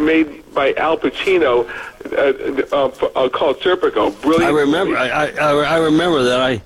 made by Al Pacino called Serpico. Brilliant. I remember. I remember that.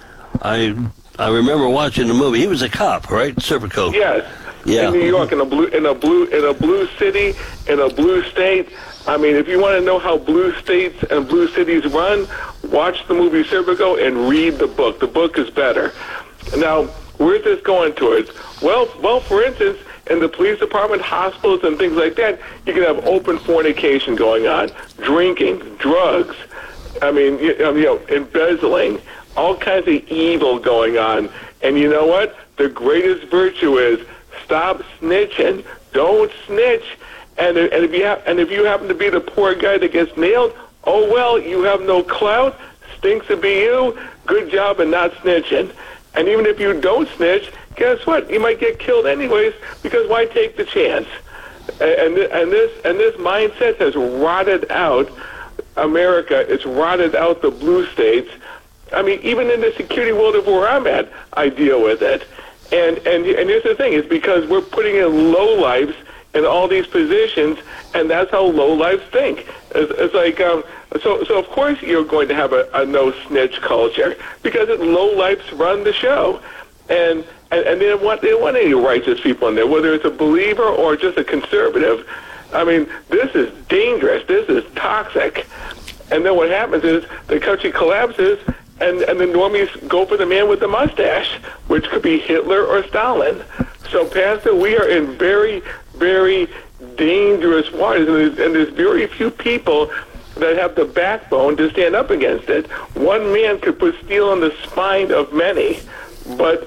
I remember watching the movie. He was a cop, right? Serpico. Yes. Yeah. In New York, in a blue city, in a blue state. I mean, if you want to know how blue states and blue cities run, watch the movie Serpico and read the book. The book is better. Now, where's this going towards? Well, for instance, in the police department, hospitals, and things like that, you can have open fornication going on, drinking, drugs. I mean, embezzling, all kinds of evil going on. And you know what? The greatest virtue is stop snitching. Don't snitch. And if you happen to be the poor guy that gets nailed, oh well, you have no clout. Stinks to be you. Good job in not snitching. And even if you don't snitch, guess what? You might get killed anyways, because why take the chance? And this mindset has rotted out America. It's rotted out the blue states. I mean, even in the security world of where I'm at, I deal with it. And here's the thing: it's because we're putting in lowlifes in all these positions, and that's how lowlifes think. It's like so of course you're going to have a no snitch culture, because lowlifes run the show, and they don't want any righteous people in there, whether it's a believer or just a conservative. I mean, this is dangerous. This is toxic. And then what happens is the country collapses, and the normies go for the man with the mustache, which could be Hitler or Stalin. So, Pastor, we are in very, very dangerous waters, and there's very few people that have the backbone to stand up against it. One man could put steel on the spine of many, but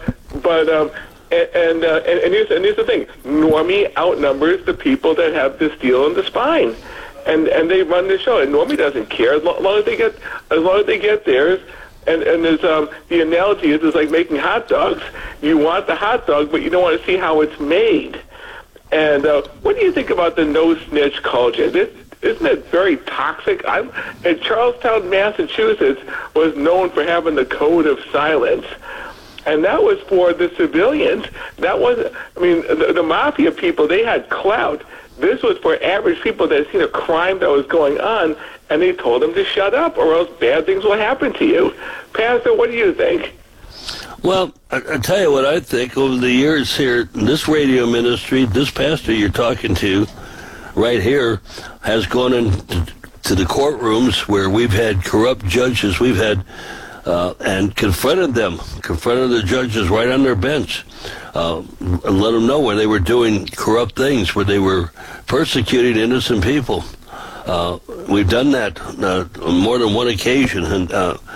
here's the thing: Normie outnumbers the people that have the steel on the spine, and they run the show. And Normie doesn't care as long as they get theirs. And there's the analogy is like making hot dogs. You want the hot dog, but you don't want to see how it's made. And what do you think about the no snitch culture? Isn't it very toxic? And Charlestown, Massachusetts, was known for having the code of silence. And that was for the civilians. That was, I mean, the mafia people, they had clout. This was for average people that had seen a crime that was going on, and they told them to shut up or else bad things will happen to you. Pastor, what do you think? Well, I tell you what I think. Over the years here, this radio ministry, this pastor you're talking to right here has gone into the courtrooms where we've had corrupt judges. We've had and confronted the judges right on their bench, and let them know where they were doing corrupt things, where they were persecuting innocent people. We've done that on more than one occasion, and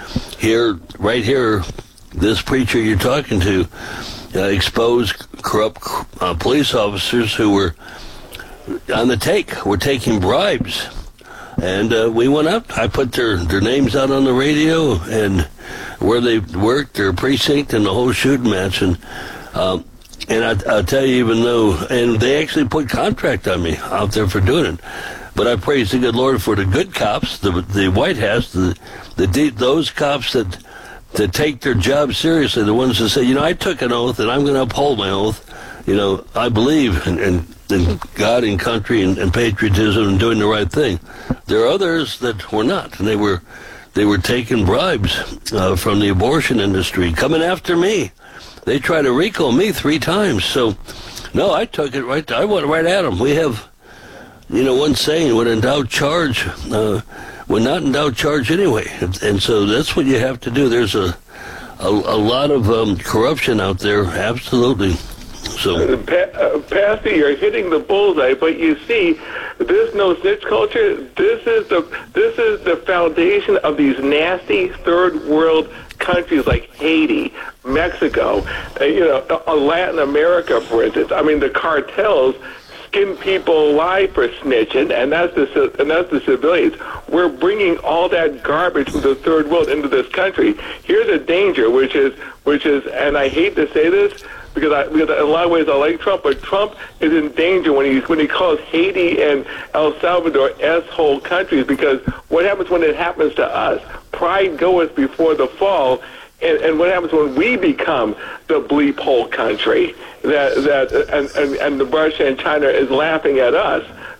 right here, this preacher you're talking to exposed corrupt police officers who were on the take, were taking bribes. And we went up. I put their names out on the radio and where they worked, their precinct, and the whole shooting match. And I'll tell you, even though, and they actually put contract on me out there for doing it. But I praise the good Lord for the good cops, the White Hats, those cops that take their job seriously, the ones that say, I took an oath and I'm going to uphold my oath. I believe in God and country and patriotism and doing the right thing. There are others that were not, and they were taking bribes from the abortion industry, coming after me. They tried to RICO me 3 times. So, no, I took it right. I went right at them. We have, one saying: when in doubt, charge. When not in doubt, charge anyway. And so that's what you have to do. There's a lot of corruption out there, absolutely. So, Pastor, you're hitting the bullseye. But you see, this no snitch culture. This is the foundation of these nasty third world countries like Haiti, Mexico, Latin America, for instance. I mean, the cartels skin people alive for snitching, and that's the civilians. We're bringing all that garbage from the third world into this country. Here's a danger, which is, and I hate to say this, because in a lot of ways I like Trump, but Trump is in danger when he calls Haiti and El Salvador S-hole countries, because what happens when it happens to us? Pride goeth before the fall, and what happens when we become the bleep hole country and Russia and China is laughing at us?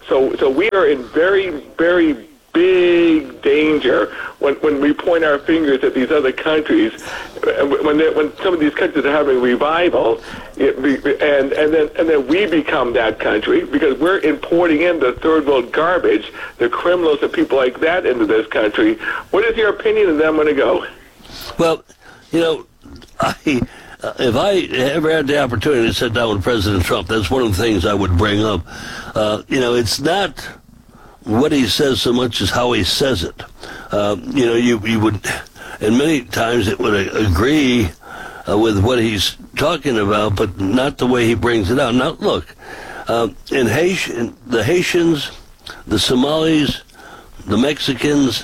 So we are in very, very big danger when we point our fingers at these other countries, when some of these countries are having revival, and then we become that country because we're importing in the third world garbage, the criminals and people like that into this country. What is your opinion of them when they go? Well, you know, if I ever had the opportunity to sit down with President Trump, that's one of the things I would bring up. You know, it's not what he says so much as how he says it. You know, you would, and many times it would agree with what he's talking about, but not the way he brings it out. Now, look, the Haitians, the Somalis, the Mexicans,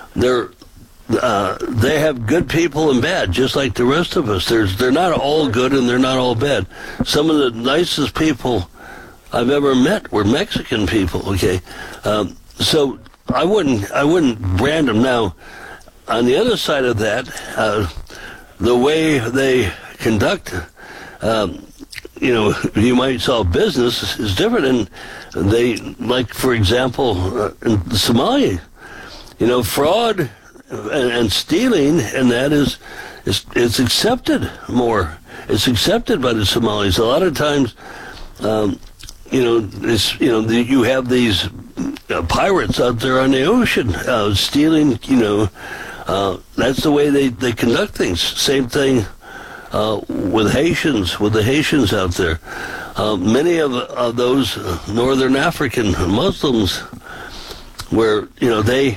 they have good people and bad, just like the rest of us. They're not all good and they're not all bad. Some of the nicest people I've ever met were Mexican people. Okay, so I wouldn't brand them. Now, on the other side of that, the way they conduct, you know, you might solve business is different, and they, like for example, in Somalia, you know, fraud and stealing, and that is accepted more. It's accepted by the Somalis. A lot of times, you have these pirates out there on the ocean stealing. You know, that's the way they conduct things. Same thing with Haitians, with the Haitians out there. Many of those Northern African Muslims, where you know they.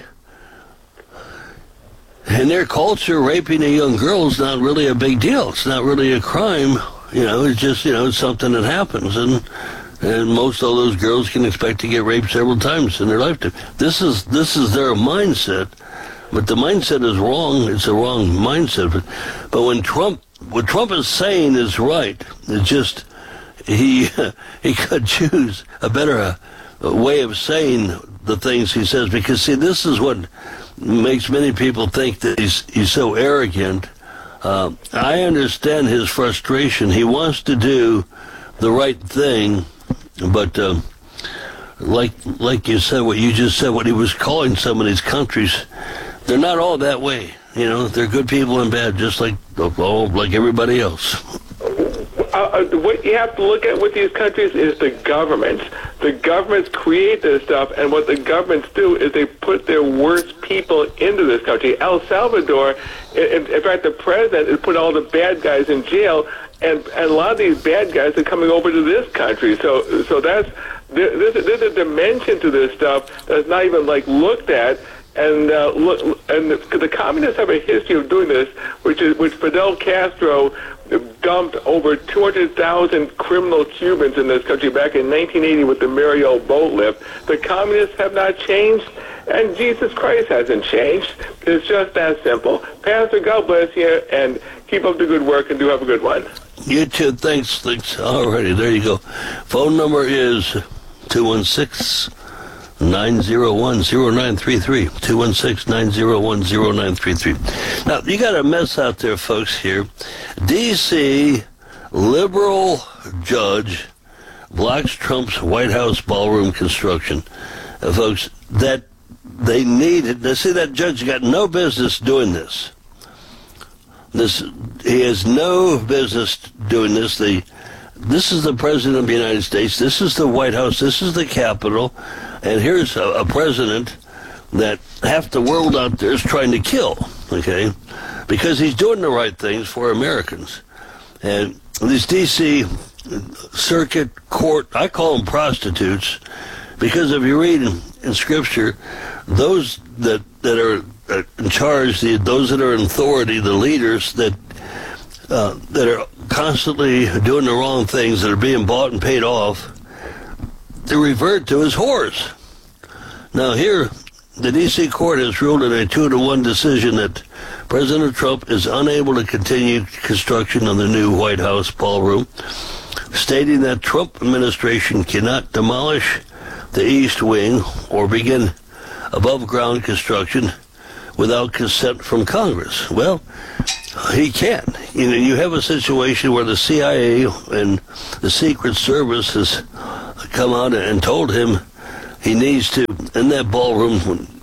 In their culture, raping a young girl is not really a big deal. It's not really a crime. You know, it's just, you know, it's something that happens. And most of those girls can expect to get raped several times in their lifetime. This is their mindset. But the mindset is wrong. It's a wrong mindset. But what Trump is saying is right. It's just, he could choose a better way of saying the things he says. Because, see, this is what makes many people think that he's so arrogant. I understand his frustration. He wants to do the right thing, but like you said, what you just said, what he was calling some of these countries, they're not all that way. You know, they're good people and bad, just like everybody else. What you have to look at with these countries is the governments. The governments create this stuff, and what the governments do is they put their worst people into this country. El Salvador, in fact, the president has put all the bad guys in jail, and a lot of these bad guys are coming over to this country. So there's a dimension to this stuff that's not even looked at. And the communists have a history of doing this, which Fidel Castro dumped over 200,000 criminal Cubans in this country back in 1980 with the Mariel boat lift. The communists have not changed, and Jesus Christ hasn't changed. It's just that simple. Pastor, God bless you, and keep up the good work, and do have a good one. You too. Thanks. All righty, there you go. Phone number is 216- 901-0933, 216-901-0933. Now, you got a mess out there, folks, here. D.C. liberal judge blocks Trump's White House ballroom construction. Folks, that they needed, see, that judge got no business doing this. He has no business doing this. This is the President of the United States. This is the White House. This is the Capitol. And here's a president that half the world out there is trying to kill, okay? Because he's doing the right things for Americans. And these D.C. Circuit Court, I call them prostitutes, because if you read in Scripture, those that are in charge, those that are in authority, the leaders that are constantly doing the wrong things, that are being bought and paid off, they're referred to as whores. Now here, the D.C. court has ruled in a 2-1 decision that President Trump is unable to continue construction on the new White House ballroom, stating that Trump administration cannot demolish the East Wing or begin above-ground construction without consent from Congress. Well, he can. You know, you have a situation where the CIA and the Secret Service has come out and told him he needs to, in that ballroom,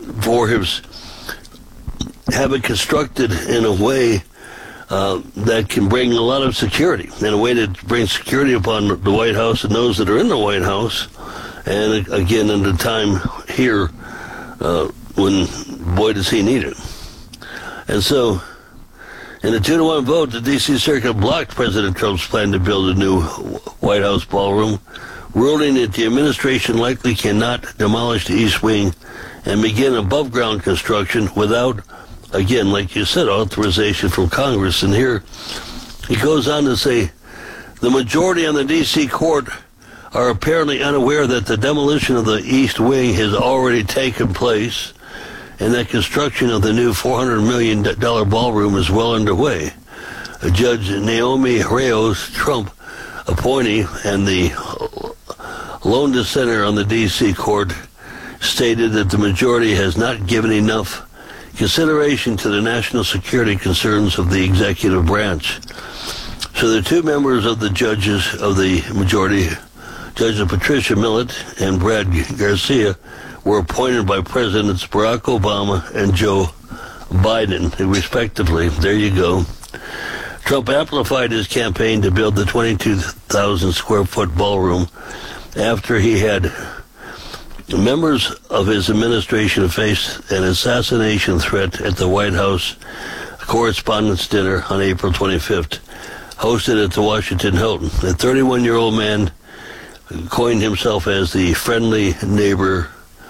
have it constructed in a way that can bring a lot of security, in a way that brings security upon the White House and those that are in the White House. And again, in the time here, when, boy, does he need it. And so, in a 2-1 vote, the D.C. Circuit blocked President Trump's plan to build a new White House ballroom, ruling that the administration likely cannot demolish the East Wing and begin above-ground construction without, again, like you said, authorization from Congress. And here he goes on to say, the majority on the D.C. court are apparently unaware that the demolition of the East Wing has already taken place and that construction of the new $400 million ballroom is well underway. Judge Naomi Reyes, Trump appointee and the lone dissenter on the D.C. court, stated that the majority has not given enough consideration to the national security concerns of the executive branch. So the two members of the judges of the majority, Judges Patricia Millett and Brad Garcia, were appointed by Presidents Barack Obama and Joe Biden, respectively. There you go. Trump amplified his campaign to build the 22,000 square foot ballroom after he had members of his administration faced an assassination threat at the White House Correspondents' Dinner on April 25th, hosted at the Washington Hilton. The 31-year-old man coined himself as the friendly neighbor.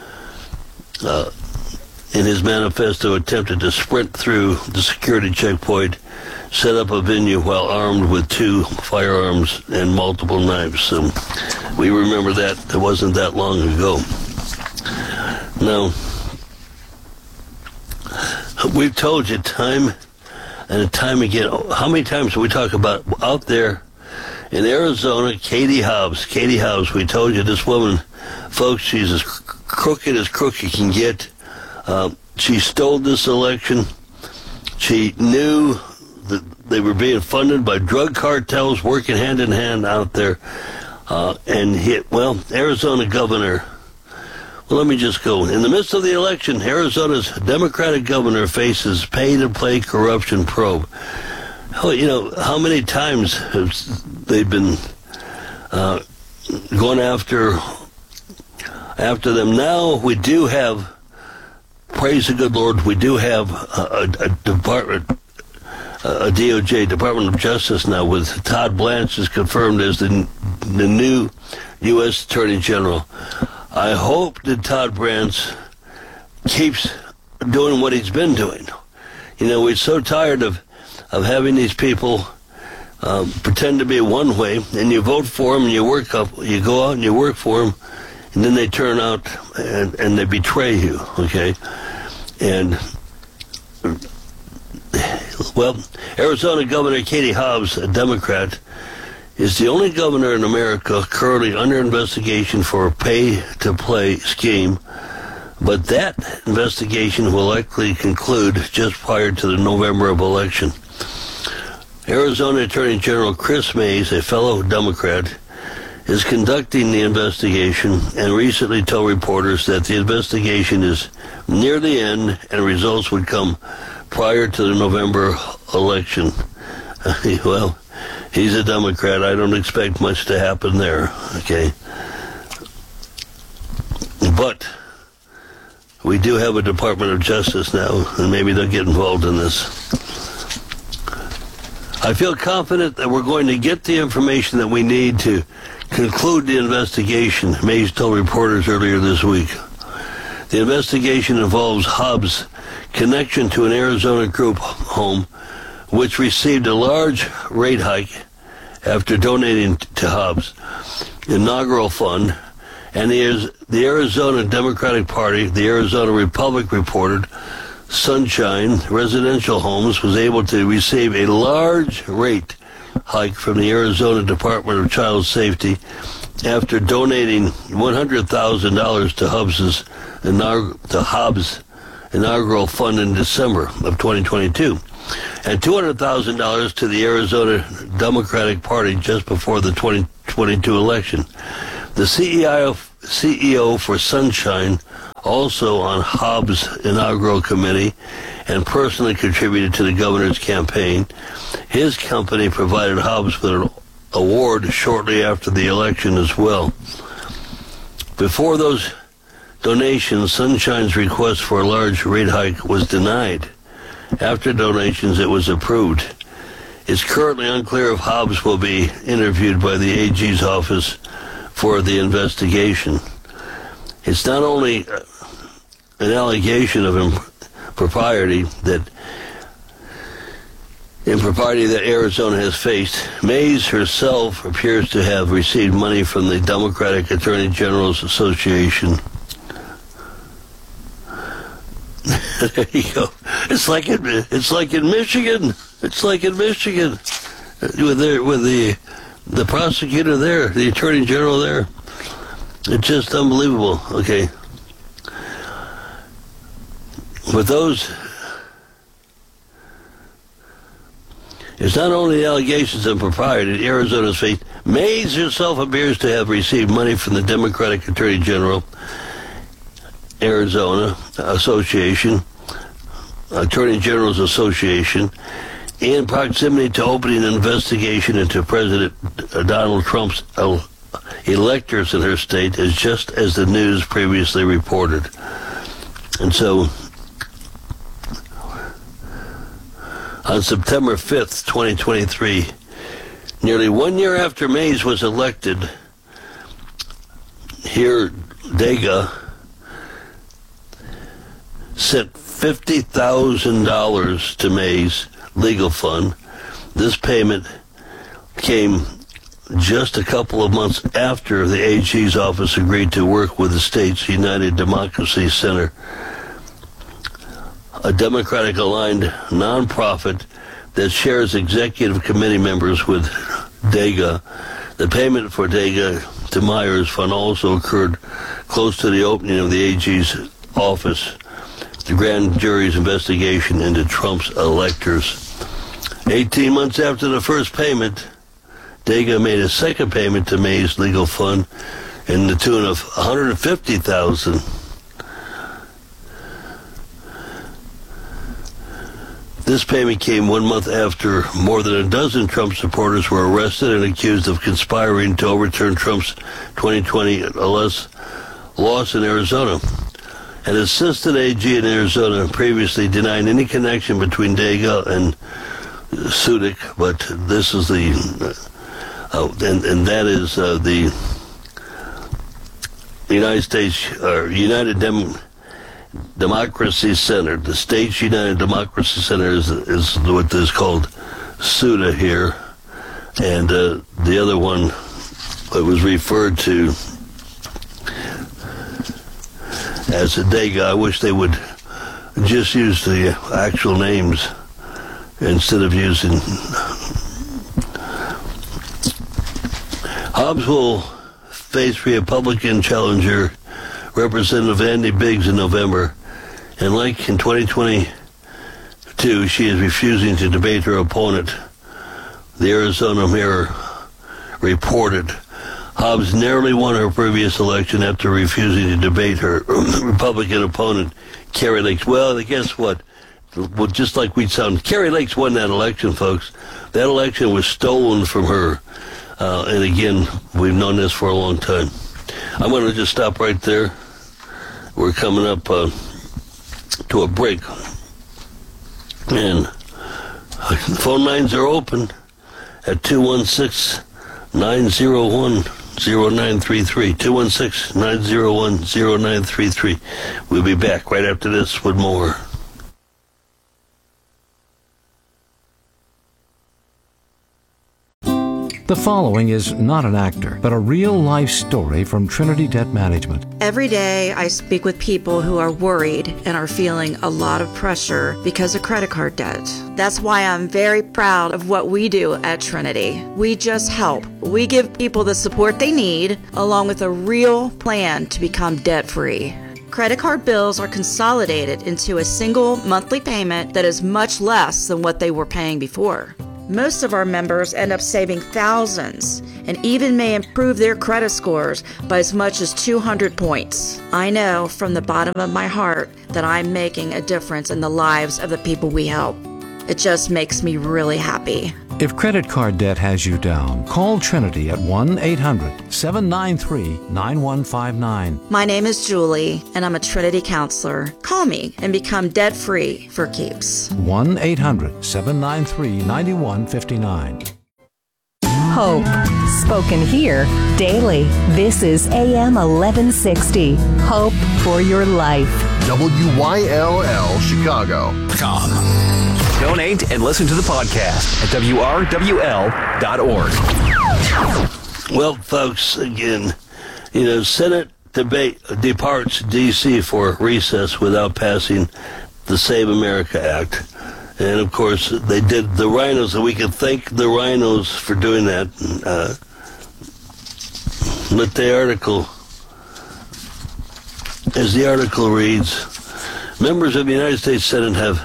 In his manifesto, attempted to sprint through the security checkpoint, set up a venue while armed with 2 firearms and multiple knives. So we remember that. It wasn't that long ago. Now, we've told you time and time again, how many times do we talk about out there in Arizona, Katie Hobbs, we told you this woman, folks, she's as crooked as crooked can get. She stole this election. She knew that they were being funded by drug cartels working hand in hand out there. Arizona governor, well, let me just go. In the midst of the election, Arizona's Democratic governor faces pay-to-play corruption probe. Oh, you know, how many times have they been going after them? Now we do have, praise the good Lord, we do have a department, a DOJ, Department of Justice now, with Todd Blanche is confirmed as the new U.S. Attorney General. I hope that Todd Blanche keeps doing what he's been doing. You know, we're so tired of having these people pretend to be one way, and you vote for them, and you go out and you work for them, and then they turn out and they betray you, okay? And, well, Arizona Governor Katie Hobbs, a Democrat, is the only governor in America currently under investigation for a pay-to-play scheme, but that investigation will likely conclude just prior to the November election. Arizona Attorney General Chris Mays, a fellow Democrat, is conducting the investigation and recently told reporters that the investigation is near the end and results would come prior to the November election. Well, he's a Democrat. I don't expect much to happen there, okay? But we do have a Department of Justice now, and maybe they'll get involved in this. I feel confident that we're going to get the information that we need to conclude the investigation, Mays told reporters earlier this week. The investigation involves Hobbs' connection to an Arizona group home, which received a large rate hike after donating to Hobbs' inaugural fund, and the Arizona Democratic Party, the Arizona Republic reported, Sunshine Residential Homes was able to receive a large rate hike from the Arizona Department of Child Safety after donating $100,000 to Hobbs' inaugural fund in December of 2022, and $200,000 to the Arizona Democratic Party just before the 2022 election. The CEO CEO for Sunshine, also on Hobbs' inaugural committee, and personally contributed to the governor's campaign. His company provided Hobbs with an award shortly after the election as well. Before those donations, Sunshine's request for a large rate hike was denied. After donations, it was approved. It's currently unclear if Hobbs will be interviewed by the AG's office for the investigation. It's not only an allegation of impropriety that Arizona has faced. Mays herself appears to have received money from the Democratic Attorney General's Association. There you go. It's like in Michigan. It's like in Michigan with the prosecutor there, the Attorney General there. It's just unbelievable. Okay. With those, it's not only the allegations of impropriety that Arizona's faced. Mays herself appears to have received money from the Democratic Attorney General, Arizona Association, Attorney General's Association, in proximity to opening an investigation into President Donald Trump's electors in her state, just as the news previously reported. And so, on September 5th, 2023, nearly 1 year after Mays was elected, here Dega sent $50,000 to Mays' legal fund. This payment came just a couple of months after the AG's office agreed to work with the state's United Democracy Center, a Democratic-aligned nonprofit that shares executive committee members with Dega. The payment for Dega to Myers Fund also occurred close to the opening of the AG's office, the grand jury's investigation into Trump's electors. 18 months after the first payment, Dega made a second payment to Mays' legal fund in the tune of $150,000. This payment came 1 month after more than a dozen Trump supporters were arrested and accused of conspiring to overturn Trump's 2020 loss in Arizona. An assistant AG in Arizona previously denied any connection between Dega and Sudik, but this is the that is the United States United Democracy Center. The State's United Democracy Center is what is called SUDA here, and the other one that was referred to as a Dega. I wish they would just use the actual names instead of using. Hobbs will face Republican challenger Representative Andy Biggs in November, and like in 2022, she is refusing to debate her opponent. The Arizona Mirror reported Hobbs narrowly won her previous election after refusing to debate her Republican opponent, Kari Lake. Well, guess what? Well, just like we sound, Kari Lake won that election, folks. That election was stolen from her. And again, we've known this for a long time. I'm going to just stop right there. We're coming up to a break. And phone lines are open at 216-901-0933. 216-901-0933. We'll be back right after this with more. The following is not an actor, but a real-life story from Trinity Debt Management. Every day I speak with people who are worried and are feeling a lot of pressure because of credit card debt. That's why I'm very proud of what we do at Trinity. We just help. We give people the support they need, along with a real plan to become debt-free. Credit card bills are consolidated into a single monthly payment that is much less than what they were paying before. Most of our members end up saving thousands and even may improve their credit scores by as much as 200 points. I know from the bottom of my heart that I'm making a difference in the lives of the people we help. It just makes me really happy. If credit card debt has you down, call Trinity at 1-800-793-9159. My name is Julie, and I'm a Trinity counselor. Call me and become debt-free for keeps. 1-800-793-9159. Hope, spoken here daily. This is AM 1160. Hope for your life. WYLL Chicago.com. Donate and listen to the podcast at WRWL.org. Well, folks, again, Senate debate departs D.C. for recess without passing the Save America Act. And, of course, they did the rhinos, and we can thank the rhinos for doing that. But the article, as the article reads, members of the United States Senate have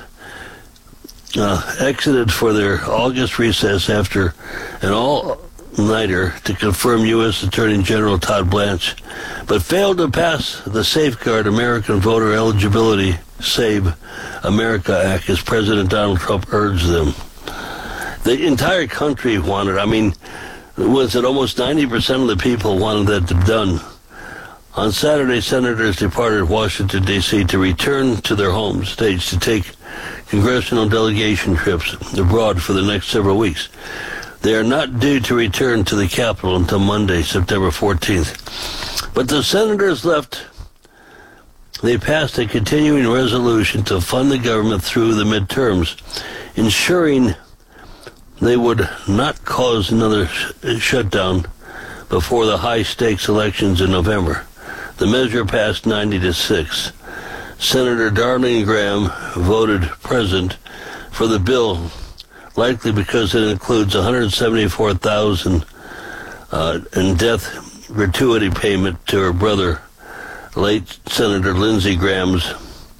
exited for their August recess after an all-nighter to confirm U.S. Attorney General Todd Blanche, but failed to pass the Safeguard American Voter Eligibility Save America Act as President Donald Trump urged them. The entire country wanted, almost 90% of the people wanted that done. On Saturday, senators departed Washington, D.C. to return to their home states to take congressional delegation trips abroad for the next several weeks. They are not due to return to the Capitol until Monday, September 14th. But the senators left. They passed a continuing resolution to fund the government through the midterms, ensuring they would not cause another shutdown before the high-stakes elections in November. The measure passed 90-6. Senator Darlene Graham voted present for the bill, likely because it includes $174,000 in death gratuity payment to her brother, late Senator Lindsey Graham's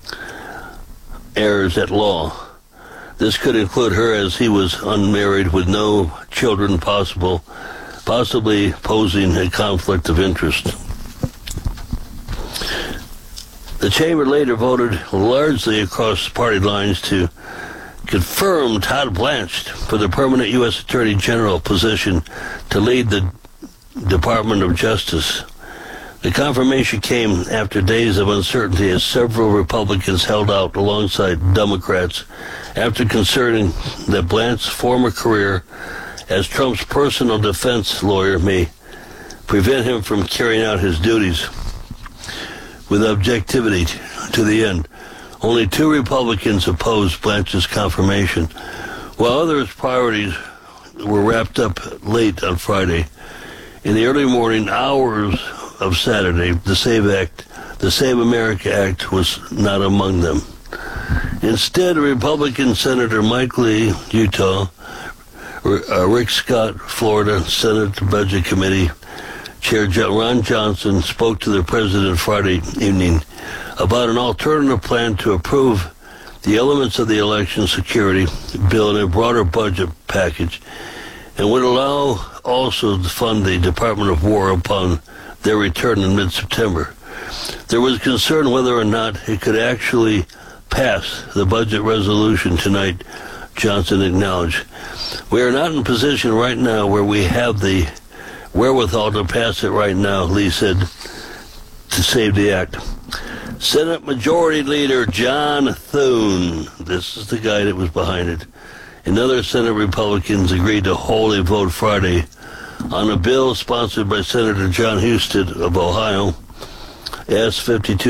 heirs at law. This could include her, as he was unmarried with no children, possibly posing a conflict of interest. The chamber later voted largely across party lines to confirm Todd Blanche for the permanent U.S. Attorney General position to lead the Department of Justice. The confirmation came after days of uncertainty as several Republicans held out alongside Democrats after concerning that Blanche's former career as Trump's personal defense lawyer may prevent him from carrying out his duties with objectivity to the end. Only 2 Republicans opposed Blanche's confirmation, while others' priorities were wrapped up late on Friday. In the early morning hours of Saturday, the Save America Act was not among them. Instead, Republican Senator Mike Lee, Utah, Rick Scott, Florida, Senate Budget Committee Chair Ron Johnson spoke to the president Friday evening about an alternative plan to approve the elements of the election security bill in a broader budget package and would allow also to fund the Department of War upon their return in mid-September. There was concern whether or not it could actually pass the budget resolution tonight, Johnson acknowledged. We are not in a position right now where we have the wherewithal to pass it right now, Lee said, to save the act. Senate Majority Leader John Thune, this is the guy that was behind it, and other Senate Republicans agreed to hold a vote Friday on a bill sponsored by Senator John Husted of Ohio, S.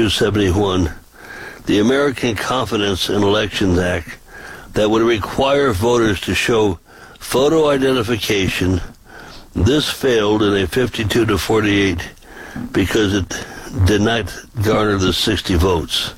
5271, the American Confidence in Elections Act, that would require voters to show photo identification. This failed in a 52-48 because it did not garner the 60 votes.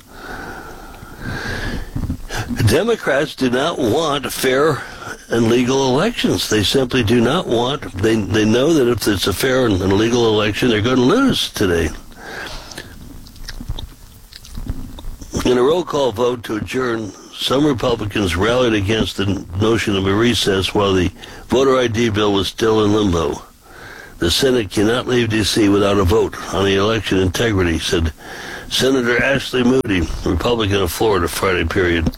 Democrats do not want fair and legal elections. They simply do not want. They know that if it's a fair and legal election, they're going to lose today. In a roll call vote to adjourn some Republicans rallied against the notion of a recess while the voter ID bill was still in limbo. The Senate cannot leave D.C. without a vote on the election integrity, said Senator Ashley Moody, Republican of Florida, Friday period.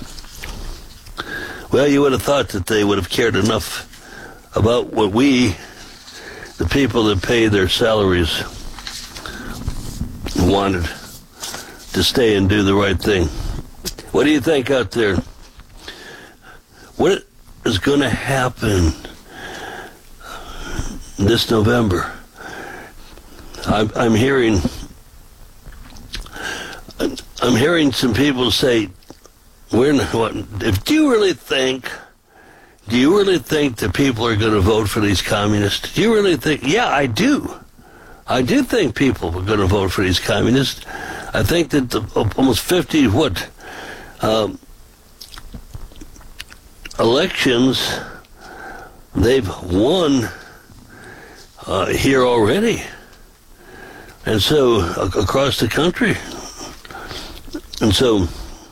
Well, you would have thought that they would have cared enough about what we, the people that pay their salaries, wanted to stay and do the right thing. What do you think out there? What is going to happen this November? I'm hearing some people say, do you really think that people are going to vote for these communists? Do you really think? Yeah, I do. I do think people are going to vote for these communists. I think that almost 50 elections they've won here already, and so across the country, and so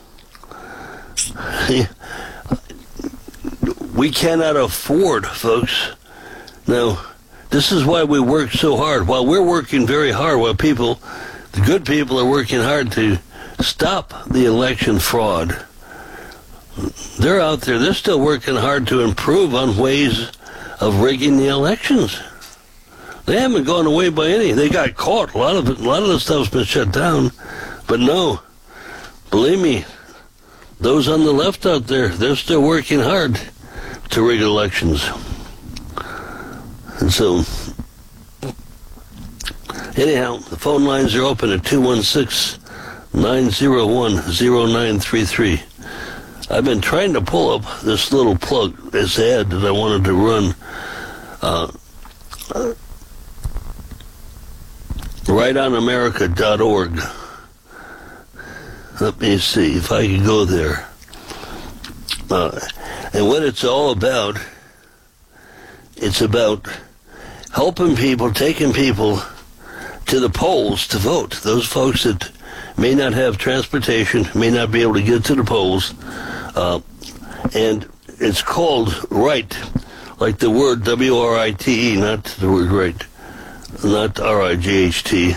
we cannot afford, folks. Now, this is why we work so hard. While we're working very hard, while the good people are working hard to stop the election fraud, they're out there, they're still working hard to improve on ways of rigging the elections. They haven't gone away by any. They got caught. A lot of the stuff's been shut down. But no, believe me, those on the left out there, they're still working hard to rig elections. And so, anyhow, the phone lines are open at 216-901-0933. I've been trying to pull up this little this ad that I wanted to run. rightonamerica.org. Let me see if I can go there. And what it's all about, it's about helping people, taking people to the polls to vote. Those folks that may not have transportation, may not be able to get to the polls. And it's called Right, like the word W-R-I-T-E, not the word right, not R-I-G-H-T.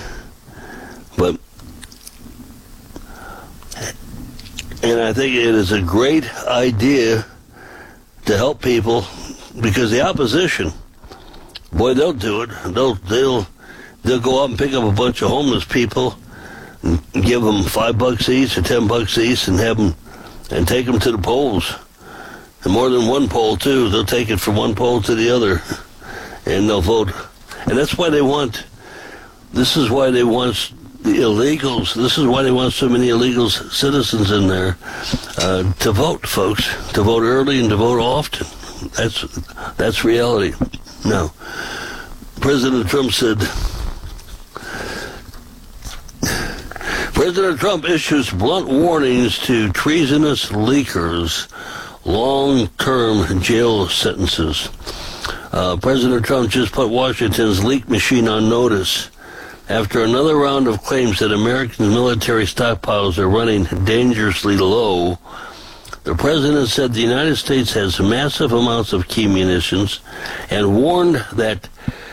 And I think it is a great idea to help people, because the opposition, boy, they'll do it. They'll go out and pick up a bunch of homeless people and give them $5 each or $10 each and have them and take them to the polls. And more than one poll too. They'll take it from one poll to the other, and they'll vote. And that's why they want. This is why they want the illegals. This is why they want so many illegal citizens in there to vote, folks. To vote early and to vote often. That's reality. Now, President Trump said. President Trump issues blunt warnings to treasonous leakers, long-term jail sentences. President Trump just put Washington's leak machine on notice after another round of claims that American military stockpiles are running dangerously low. The president said the United States has massive amounts of key munitions and warned that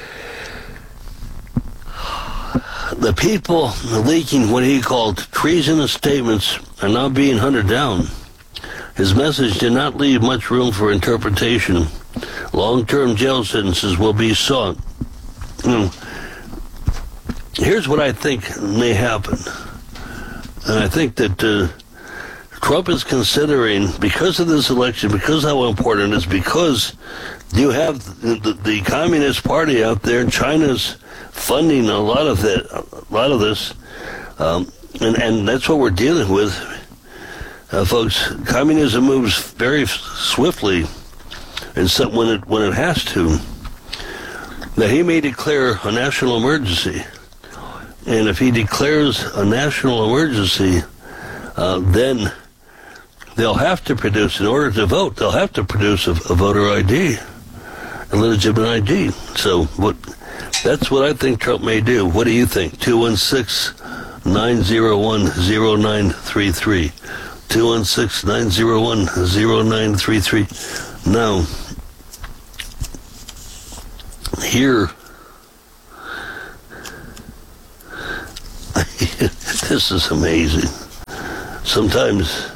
the people leaking what he called treasonous statements are now being hunted down. His message did not leave much room for interpretation. Long-term jail sentences will be sought. Here's what I think may happen. And I think that Trump is considering, because of this election, because how important it is, because you have the Communist Party out there, China's funding a lot of this, and that's what we're dealing with, folks. Communism moves very swiftly, and when it has to. That he may declare a national emergency, and if he declares a national emergency, then they'll have to produce, in order to vote, they'll have to produce a voter ID, a legitimate ID. So that's what I think Trump may do. What do you think? 216-901-0933. 216-901-0933. Now, here, this is amazing. Sometimes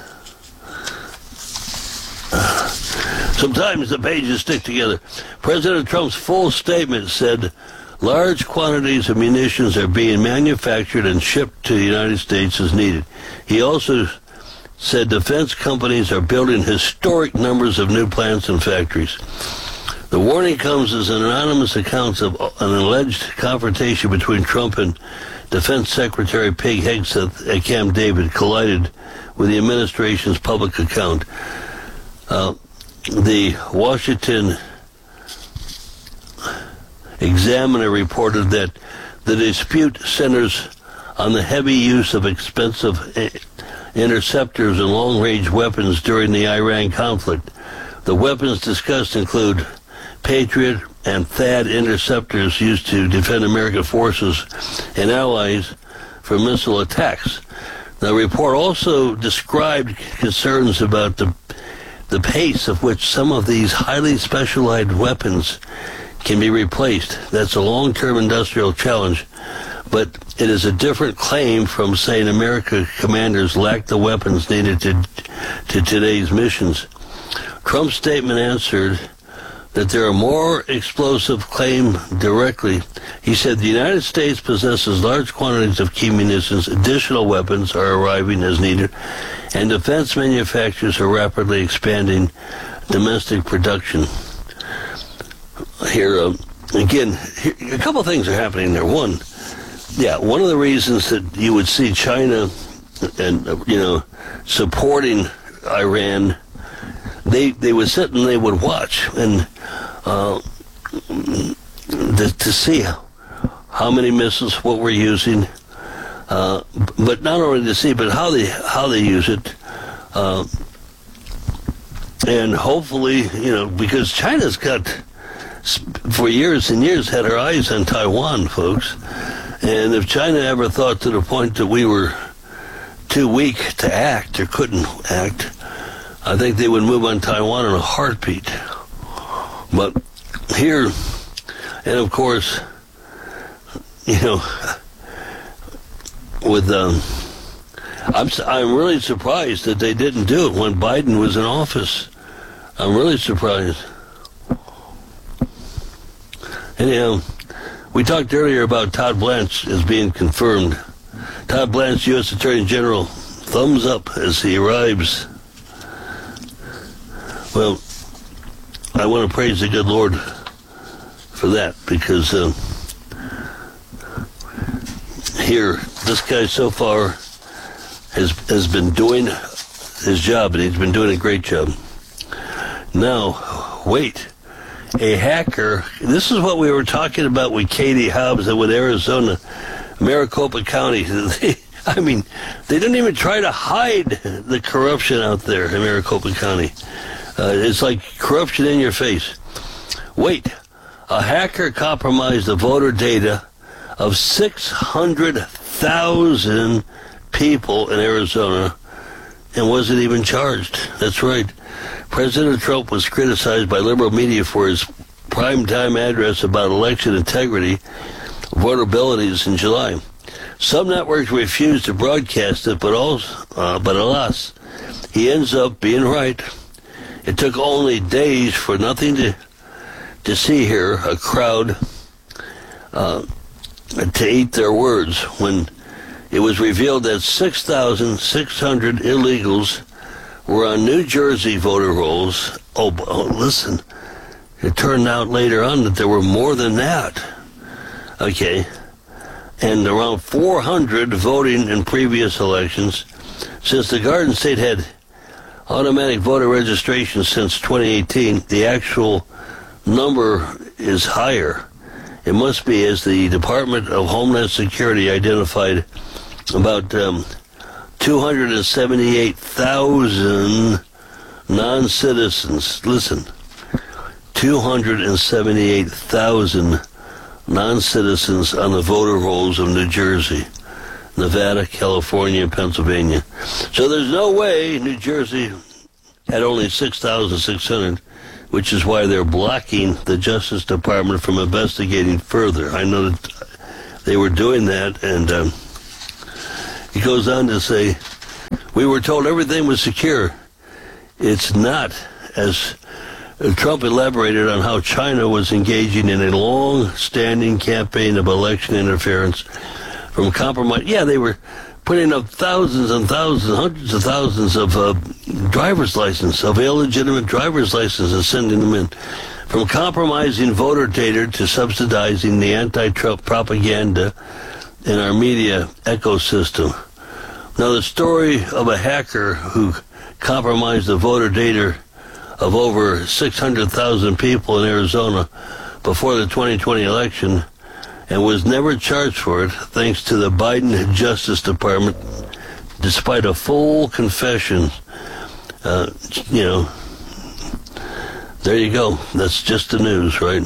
the pages stick together. President Trump's full statement said large quantities of munitions are being manufactured and shipped to the United States as needed. He also said defense companies are building historic numbers of new plants and factories. The warning comes as anonymous accounts of an alleged confrontation between Trump and Defense Secretary Pete Hegseth at Camp David collided with the administration's public account. The Washington Examiner reported that the dispute centers on the heavy use of expensive interceptors and long-range weapons during the Iran conflict. The weapons discussed include Patriot and THAAD interceptors used to defend American forces and allies from missile attacks. The report also described concerns about the pace of which some of these highly specialized weapons can be replaced. That's a long-term industrial challenge, but it is a different claim from saying American commanders lack the weapons needed to today's missions. Trump's statement answered that there are more explosive claim directly. He said the United States possesses large quantities of key munitions, additional weapons are arriving as needed, and defense manufacturers are rapidly expanding domestic production. Here, again, a couple things are happening there. One of the reasons that you would see China and, supporting Iran, they would sit and they would watch and to see how many missiles, what we're using, but not only to see, but how they use it, and hopefully, because China's got, for years and years, had her eyes on Taiwan, folks, and if China ever thought to the point that we were too weak to act or couldn't act, I think they would move on Taiwan in a heartbeat. But here, and of course, with I'm really surprised that they didn't do it when Biden was in office. I'm really surprised. Anyhow, we talked earlier about Todd Blanche as being confirmed. Todd Blanche, U.S. Attorney General, thumbs up as he arrives. Well, I want to praise the good Lord for that, because here, this guy so far has been doing his job, and he's been doing a great job. Now, wait. A hacker, this is what we were talking about with Katie Hobbs and with Arizona, Maricopa County. They didn't even try to hide the corruption out there in Maricopa County. It's like corruption in your face. Wait, a hacker compromised the voter data of 600,000 people in Arizona and wasn't even charged. That's right. President Trump was criticized by liberal media for his primetime address about election integrity vulnerabilities in July. Some networks refused to broadcast it, but alas, he ends up being right. It took only days for nothing to see here, a crowd to eat their words, when it was revealed that 6,600 illegals were on New Jersey voter rolls. Oh, listen, it turned out later on that there were more than that. Okay, and around 400 voting in previous elections. Since the Garden State had automatic voter registration since 2018, the actual number is higher. It must be, as the Department of Homeland Security identified, about 278,000 non-citizens. Listen, 278,000 non-citizens on the voter rolls of New Jersey. Nevada, California, and Pennsylvania. So there's no way New Jersey had only 6,600, which is why they're blocking the Justice Department from investigating further. I know that they were doing that, and he goes on to say, we were told everything was secure. It's not, as Trump elaborated on how China was engaging in a long-standing campaign of election interference from compromise. Yeah, they were putting up thousands and thousands, hundreds of thousands of driver's licenses, of illegitimate driver's licenses, and sending them in. From compromising voter data to subsidizing the anti-Trump propaganda in our media ecosystem. Now, the story of a hacker who compromised the voter data of over 600,000 people in Arizona before the 2020 election and was never charged for it, thanks to the Biden Justice Department, despite a full confession. There you go. That's just the news, right?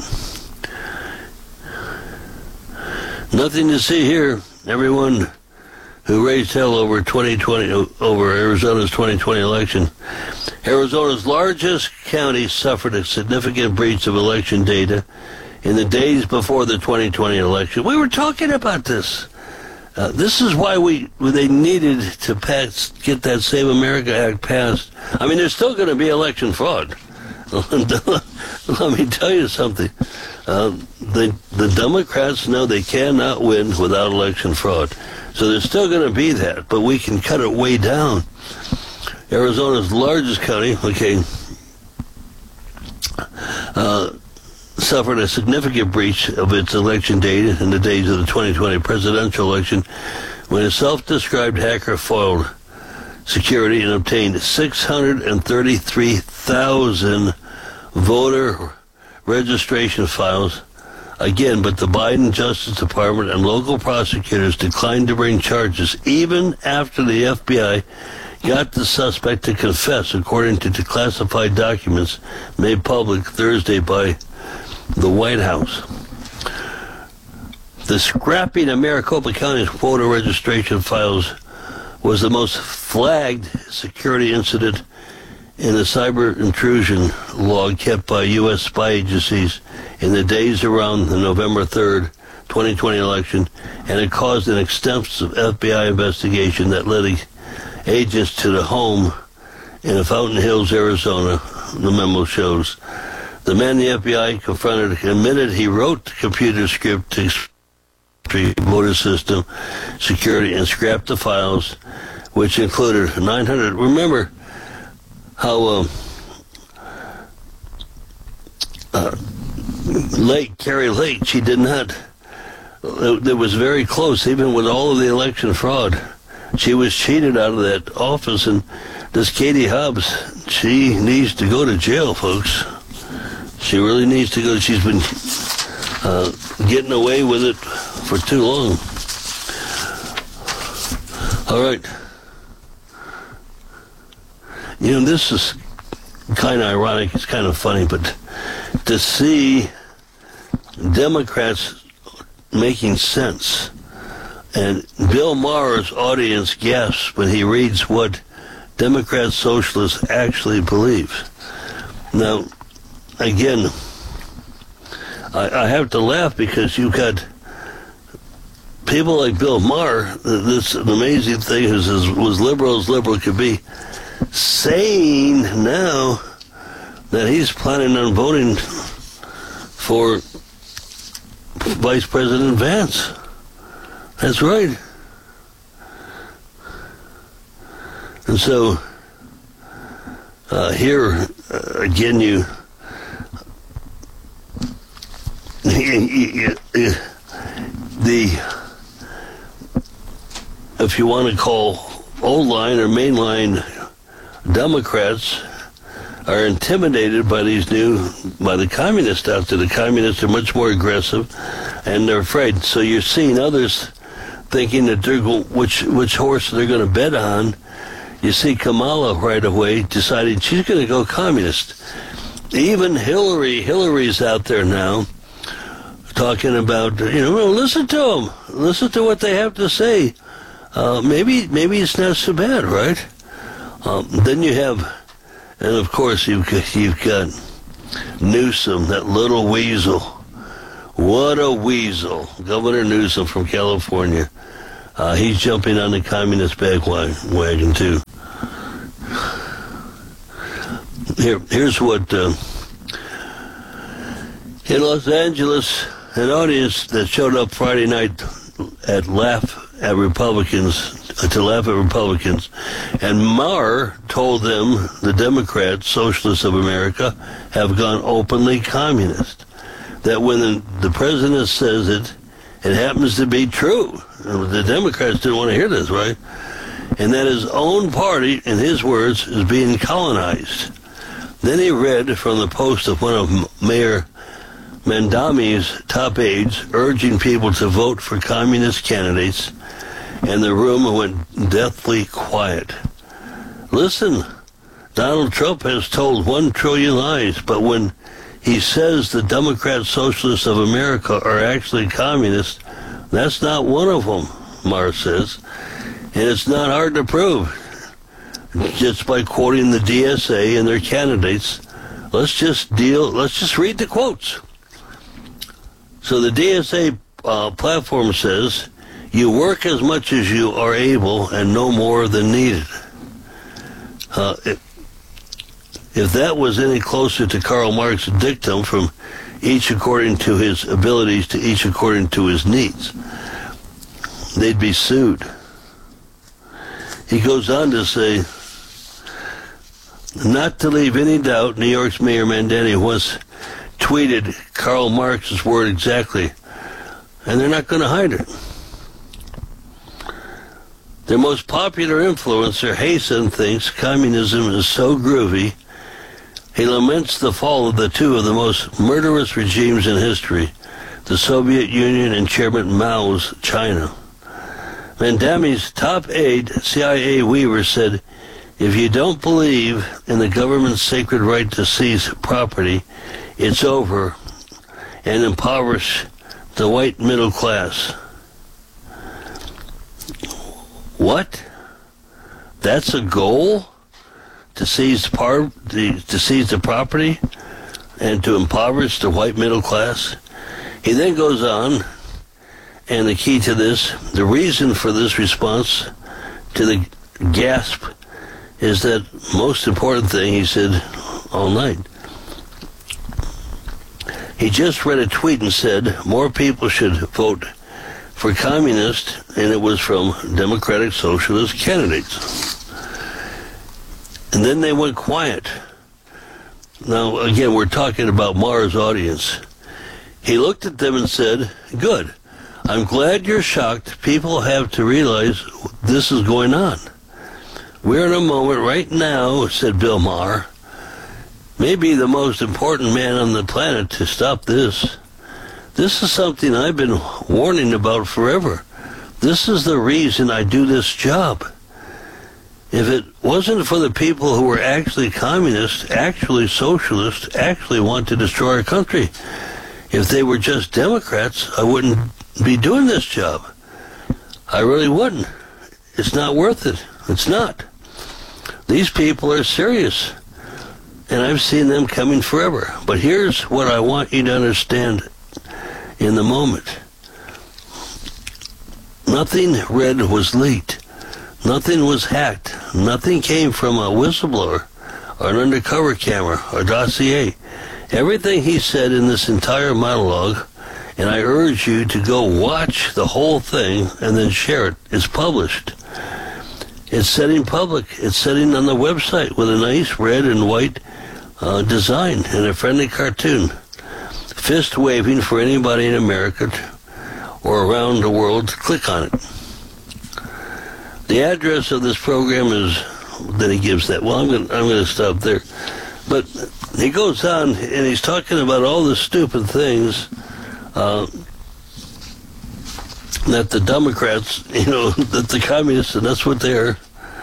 Nothing to see here. Everyone who raised hell over Arizona's 2020 election. Arizona's largest county suffered a significant breach of election data in the days before the 2020 election. We were talking about this. This is why they needed to get that Save America Act passed. I mean, there's still going to be election fraud. Let me tell you something. The Democrats know they cannot win without election fraud. So there's still going to be that, but we can cut it way down. Arizona's largest county, suffered a significant breach of its election data in the days of the 2020 presidential election when a self-described hacker foiled security and obtained 633,000 voter registration files. Again, but the Biden Justice Department and local prosecutors declined to bring charges even after the FBI got the suspect to confess, according to declassified documents made public Thursday by the White House. The scrapping of Maricopa County's voter registration files was the most flagged security incident in the cyber intrusion log kept by U.S. spy agencies in the days around the November 3rd, 2020 election, and it caused an extensive FBI investigation that led agents to the home in Fountain Hills, Arizona, the memo shows. The man the FBI confronted admitted he wrote the computer script to voter system security and scrapped the files, which included 900. Remember how Carrie Lake, she did not. It was very close, even with all of the election fraud. She was cheated out of that office, and this Katie Hobbs, she needs to go to jail, folks. She really needs to go. She's been getting away with it for too long. All right. You know, this is kind of ironic. It's kind of funny, but to see Democrats making sense, and Bill Maher's audience gasps when he reads what Democrat socialists actually believe. Now, again, I have to laugh because you've got people like Bill Maher. This amazing thing is was liberal as liberal could be, saying now that he's planning on voting for Vice President Vance. That's right. And so here again, if you want to call old line or mainline Democrats are intimidated by by the communists out there. The communists are much more aggressive, and they're afraid. So you're seeing others thinking that they're which horse they're going to bet on. You see Kamala right away deciding she's going to go communist. Even Hillary's out there now talking about, listen to them. Listen to what they have to say. maybe it's not so bad, right? Then you have, and of course you've got Newsom, that little weasel. What a weasel. Governor Newsom from California. He's jumping on the communist bandwagon, too. Here's what, in Los Angeles, an audience that showed up Friday night to laugh at Republicans, and Maher told them the Democrats, Socialists of America, have gone openly communist. That when the president says it, it happens to be true. The Democrats didn't want to hear this, right? And that his own party, in his words, is being colonized. Then he read from the post of one of Mayor Mamdani's top aides urging people to vote for communist candidates, and the room went deathly quiet. Listen, Donald Trump has told 1 trillion lies, but when he says the Democrat Socialists of America are actually communists, that's not one of them, Maher says. And it's not hard to prove. Just by quoting the DSA and their candidates. Let's just read the quotes. So the DSA platform says, you work as much as you are able and no more than needed. If that was any closer to Karl Marx's dictum from each according to his abilities to each according to his needs, they'd be sued. He goes on to say, not to leave any doubt, New York's Mayor Mamdani once tweeted Karl Marx's word exactly, and they're not going to hide it. Their most popular influencer, Hasan, thinks communism is so groovy, he laments the fall of two of the most murderous regimes in history, the Soviet Union and Chairman Mao's China. Mamdani's top aide, CIA Weaver, said, if you don't believe in the government's sacred right to seize property, it's over, and impoverish the white middle class. What? That's a goal? To seize the property and to impoverish the white middle class? He then goes on, and the key to this, the reason for this response to the gasp is that most important thing he said all night. He just read a tweet and said more people should vote for communist, and it was from Democratic Socialist candidates. And then they went quiet. Now, again, we're talking about Maher's audience. He looked at them and said, good. I'm glad you're shocked. People have to realize this is going on. We're in a moment right now, said Bill Maher, maybe the most important man on the planet to stop this. This is something I've been warning about forever. This is the reason I do this job. If it wasn't for the people who were actually communists, actually socialists, actually want to destroy our country, if they were just Democrats, I wouldn't be doing this job. I really wouldn't. It's not worth it. It's not. These people are serious, and I've seen them coming forever. But here's what I want you to understand in the moment. Nothing read was leaked. Nothing was hacked. Nothing came from a whistleblower or an undercover camera or dossier. Everything he said in this entire monologue, and I urge you to go watch the whole thing and then share it, is published. It's setting public. It's setting on the website with a nice red and white design and a friendly cartoon. Fist waving for anybody in America or around the world to click on it. The address of this program is, then he gives that. Well, I'm going to stop there. But he goes on, and he's talking about all the stupid things that the Democrats, that the communists, and that's what they're,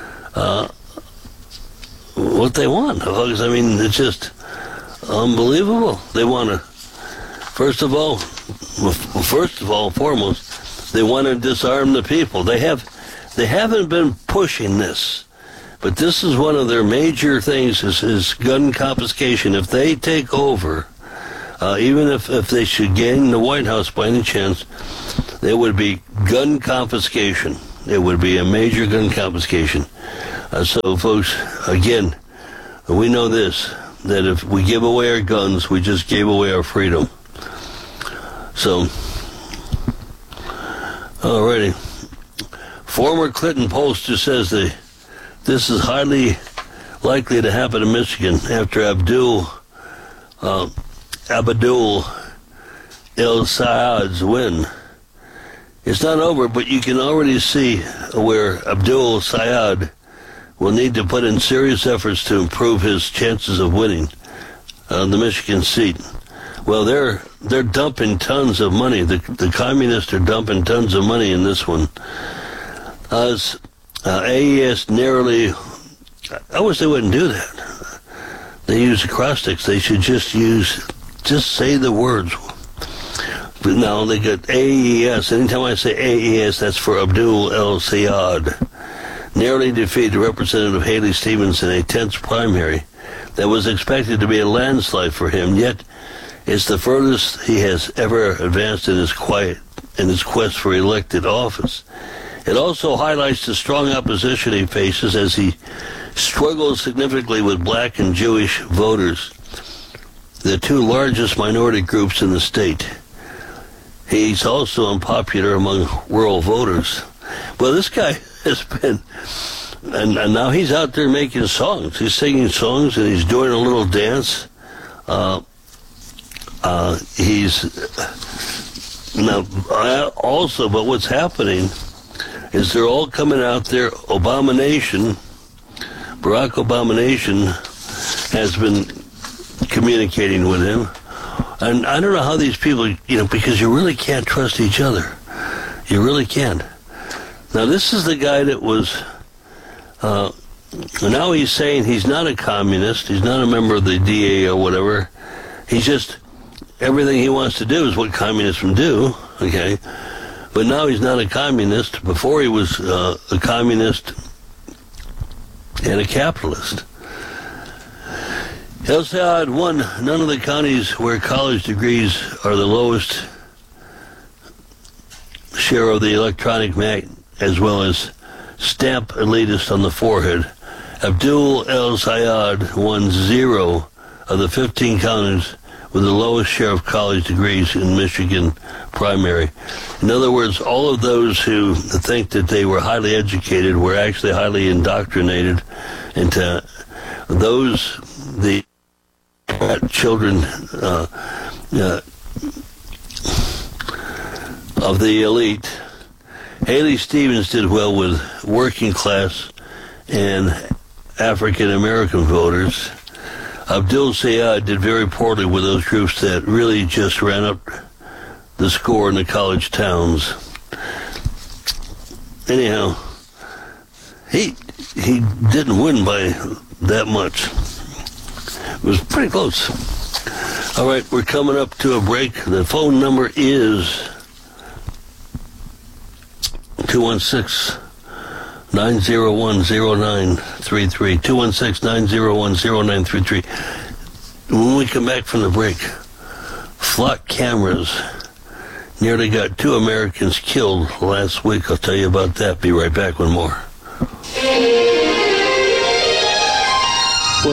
what they want. I mean, it's just unbelievable. They want to, first of all, foremost, they want to disarm the people. They have They haven't been pushing this, but this is one of their major things is gun confiscation. If they take over, even if they should gain the White House by any chance, there would be gun confiscation. It would be a major gun confiscation. So, folks, again, we know this, that if we give away our guns, we just gave away our freedom. So, alrighty. Former Clinton pollster says that this is highly likely to happen in Michigan after Abdul El-Sayed's win. It's not over, but you can already see where Abdul Sayed will need to put in serious efforts to improve his chances of winning the Michigan seat. Well, they're dumping tons of money. The communists are dumping tons of money in this one. As AES narrowly, I wish they wouldn't do that. They use acrostics. They should just say the words. But now they got AES. Anytime I say AES, that's for Abdul El-Sayed. Narrowly defeated Representative Haley Stevens in a tense primary that was expected to be a landslide for him, yet it's the furthest he has ever advanced in his quest for elected office. It also highlights the strong opposition he faces as he struggles significantly with black and Jewish voters, the two largest minority groups in the state. He's also unpopular among rural voters. Well, this guy has been, and now he's out there making songs. He's singing songs and he's doing a little dance. But what's happening is they're all coming out there. Barack Obama Nation has been communicating with him. And I don't know how these people, because you really can't trust each other. You really can't. Now, this is the guy that was, now he's saying he's not a communist. He's not a member of the DA or whatever. He's just, everything he wants to do is what communists do, okay? But now he's not a communist. Before he was a communist and a capitalist. El-Sayed won none of the counties where college degrees are the lowest share of the electronic magnet, as well as stamp elitist on the forehead. Abdul El-Sayed won 0 of the 15 counties with the lowest share of college degrees in Michigan primary. In other words, all of those who think that they were highly educated were actually highly indoctrinated into the children of the elite. Haley Stevens did well with working class and African American voters. Abdul Sayed did very poorly with those groups that really just ran up the score in the college towns. Anyhow, he didn't win by that much. It was pretty close. All right, we're coming up to a break. The phone number is 216-901-0933. 216-901-0933. When we come back from the break, flock cameras nearly got 2 Americans killed last week. I'll tell you about that. Be right back with more.